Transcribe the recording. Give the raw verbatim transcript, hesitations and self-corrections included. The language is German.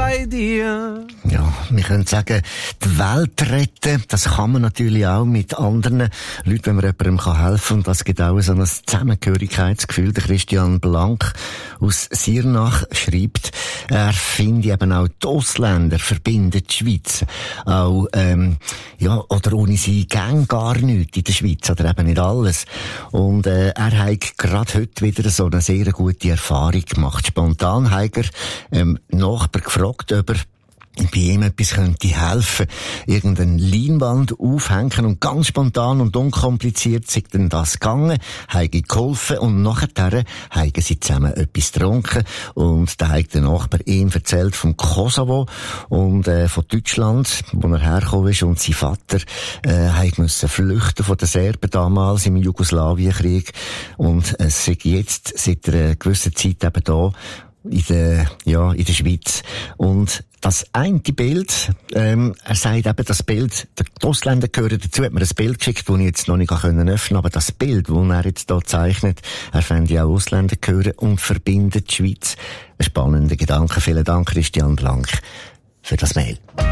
bei dir. Ja, wir können sagen, die Welt retten, das kann man natürlich auch mit anderen Leuten, wenn man jemandem helfen kann. Und das gibt auch so ein Zusammengehörigkeitsgefühl. Der Christian Blank aus Siernach schreibt, er finde eben auch die Ausländer verbinden die Schweiz. Auch, ähm, ja, oder ohne sie gäng gar nichts in der Schweiz, oder eben nicht alles. Und, äh, er hat gerade heute wieder so eine sehr gute Erfahrung gemacht. Spontan hat er, ähm, Nachbar gefragt, ob er bei ihm etwas könnte helfen. Irgendeine Leinwand aufhängen und ganz spontan und unkompliziert sind dann das gegangen, haben geholfen und nachher haben sie zusammen etwas getrunken und da hat der Nachbar ihm erzählt vom Kosovo und äh, von Deutschland, wo er hergekommen ist und sein Vater äh, hat müssen flüchten von den Serben damals im Jugoslawienkrieg und es ist jetzt seit einer gewissen Zeit eben da in der, ja, in der Schweiz. Und das eine Bild, ähm, er sagt eben, das Bild, die Ausländer gehören dazu, hat mir ein Bild geschickt, das ich jetzt noch nicht öffnen konnte, aber das Bild, das er jetzt hier zeichnet, er fände ja auch Ausländer gehören und verbindet die Schweiz. Ein spannender Gedanke. Vielen Dank, Christian Blank, für das Mail.